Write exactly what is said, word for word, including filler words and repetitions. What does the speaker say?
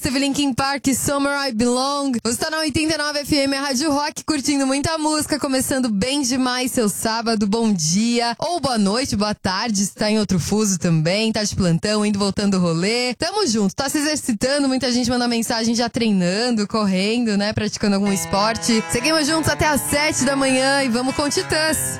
Teve Linkin Park, Somewhere I Belong. Você tá na oitenta e nove F M, a Rádio Rock, curtindo muita música, começando bem demais seu sábado. Bom dia, ou boa noite, boa tarde, se tá em outro fuso também, tá de plantão, indo, voltando o rolê. Tamo junto, tá se exercitando, muita gente manda mensagem já treinando, correndo, né, praticando algum esporte. Seguimos juntos até às sete da manhã e vamos com Titãs.